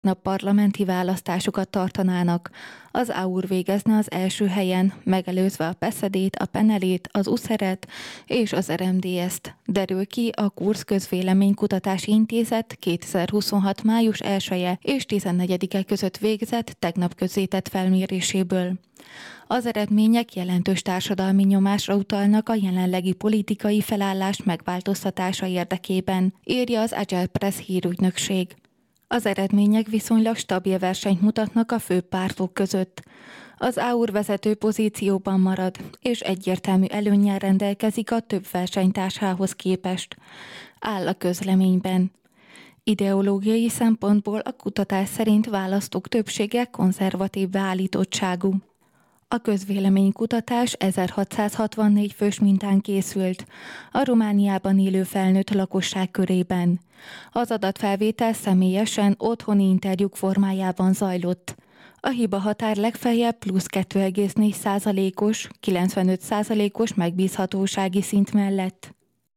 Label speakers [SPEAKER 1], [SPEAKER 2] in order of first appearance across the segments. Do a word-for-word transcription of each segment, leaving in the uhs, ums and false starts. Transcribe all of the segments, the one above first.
[SPEAKER 1] nap parlamenti választásokat tartanának. Az á u er végezne az első helyen, megelőzve a peszedét, a penelét, az uszeret és az er em dé est. Derül ki a Kursz Közvéleménykutatási Intézet kétezer-huszonhat. május elseje és tizennegyedike között végzett, tegnap közzétett felméréséből. Az eredmények jelentős társadalmi nyomásra utalnak a jelenlegi politikai felállás megváltoztatása érdekében, írja az Agile Press hírügynökség. Az eredmények viszonylag stabil versenyt mutatnak a főbb pártok között. Az á u er vezető pozícióban marad, és egyértelmű előnnyel rendelkezik a több versenytársához képest, áll a közleményben. Ideológiai szempontból a kutatás szerint választók többsége konzervatív beállítottságú. A közvéleménykutatás ezerhatszázhatvannégy fős mintán készült, a Romániában élő felnőtt lakosság körében. Az adatfelvétel személyesen otthoni interjúk formájában zajlott. A hiba határ legfeljebb plusz kettő egész négy százalékos, kilencvenöt százalékos megbízhatósági szint mellett.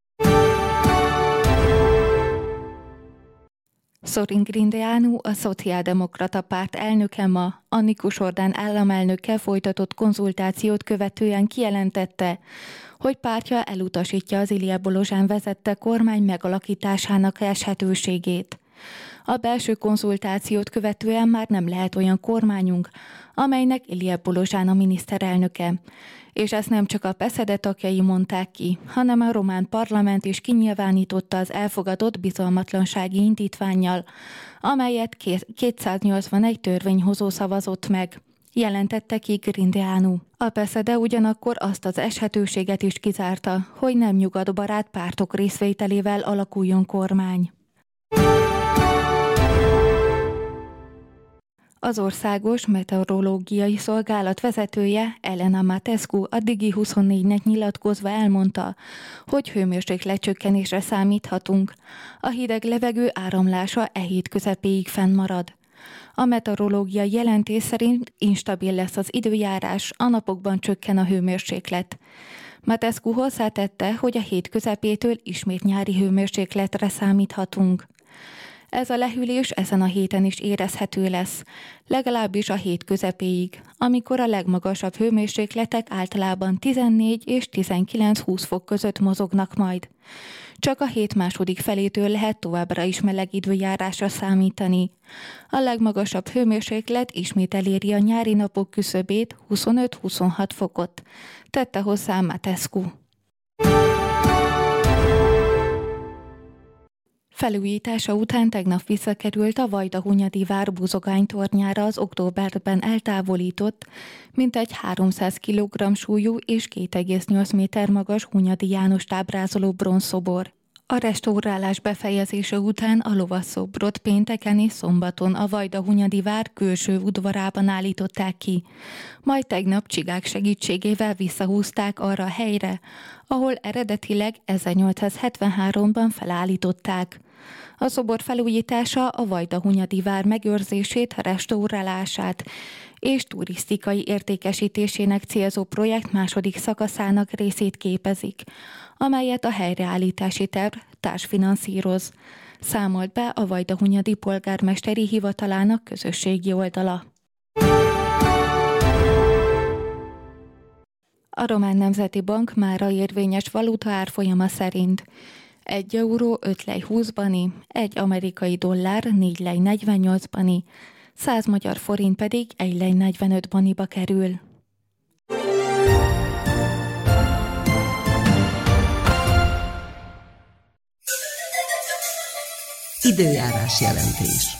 [SPEAKER 1] Sorin Grindeanu, a Szociáldemokrata Párt elnöke ma Annikus Orbán államelnökkel folytatott konzultációt követően kijelentette, hogy pártja elutasítja az Ilija Bolozsán vezette kormány megalakításának eshetőségét. A belső konzultációt követően már nem lehet olyan kormányunk, amelynek Ilija Bolozsán a miniszterelnöke. És ezt nem csak a peszede tagjai mondták ki, hanem a román parlament is kinyilvánította az elfogadott bizalmatlansági indítvánnyal, amelyet kétszáznyolcvanegy törvényhozó szavazott meg, jelentette ki Grindeanu. A peszede ugyanakkor azt az eshetőséget is kizárta, hogy nem nyugatbarát pártok részvételével alakuljon kormány. Az Országos Meteorológiai Szolgálat vezetője, Elena Matescu a Digi huszonnégynek nyilatkozva elmondta, hogy hőmérsékletcsökkenésre számíthatunk. A hideg levegő áramlása e hét közepéig fennmarad. A meteorológiai jelentés szerint instabil lesz az időjárás, a napokban csökken a hőmérséklet. Matescu hozzátette, hogy a hét közepétől ismét nyári hőmérsékletre számíthatunk. Ez a lehűlés ezen a héten is érezhető lesz, legalábbis a hét közepéig, amikor a legmagasabb hőmérsékletek általában tizennégy és tizenkilenc-húsz fok között mozognak majd. Csak a hét második felétől lehet továbbra is meleg időjárásra számítani. A legmagasabb hőmérséklet ismét eléri a nyári napok küszöbét, huszonöt-huszonhat fokot, tette hozzá Matescu. Felújítása után tegnap visszakerült a Vajdahunyadi vár buzogánytornyára az októberben eltávolított, mintegy háromszáz kilogramm súlyú és két egész nyolc méter magas Hunyadi Jánost ábrázoló bronzszobor. A restaurálás befejezése után a lovasszobrot pénteken és szombaton a Vajdahunyadi vár külső udvarában állították ki, majd tegnap csigák segítségével visszahúzták arra a helyre, ahol eredetileg ezernyolcszázhetvenháromban felállították. A szobor felújítása a Vajdahunyadi vár megőrzését, restaurálását és turisztikai értékesítésének célzó projekt második szakaszának részét képezik, amelyet a helyreállítási terv társfinanszíroz, számolt be a Vajdahunyadi polgármesteri hivatalának közösségi oldala. A Román Nemzeti Bank mára érvényes valuta árfolyama szerint egy euró öt lej húsz bani, egy amerikai dollár négy lej negyvennyolc bani, száz magyar forint pedig egy lej negyvenöt baniba kerül.
[SPEAKER 2] Időjárás jelentés.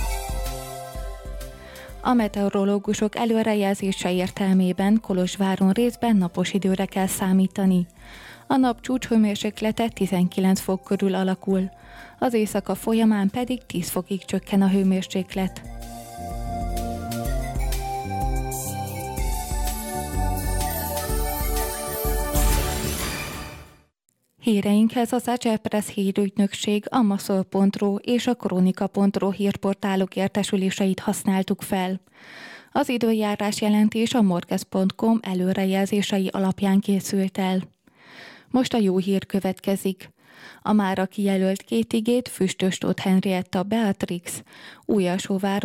[SPEAKER 1] A meteorológusok előrejelzése értelmében Kolozsváron részben napos időre kell számítani. A nap csúcshőmérséklete tizenkilenc fok körül alakul, az éjszaka folyamán pedig tíz fokig csökken a hőmérséklet. Híreinkhez az Agile Press hírügynökség, a maszol pont ru és a kronika pont ru hírportálok értesüléseit használtuk fel. Az időjárás jelentés a morkez pont com előrejelzései alapján készült el. Most a jó hír következik. A mára kijelölt két igét Füstös Tóth Henrietta Beatrix, Újalsóváros